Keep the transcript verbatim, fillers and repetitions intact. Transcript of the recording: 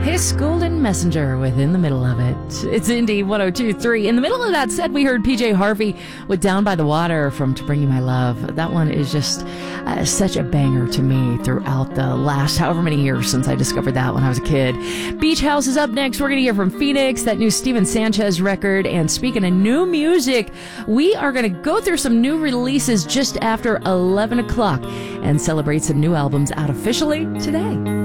His Golden Messenger within the middle of it. It's Indie one oh two point three. In the middle of that set, we heard P J Harvey with Down by the Water from To Bring You My Love. That one is just uh, such a banger to me throughout the last however many years since I discovered that when I was a kid. Beach House is up next. We're going to hear from Phoenix, that new Steven Sanchez record. And speaking of new music, we are going to go through some new releases just after eleven o'clock and celebrate some new albums out officially today.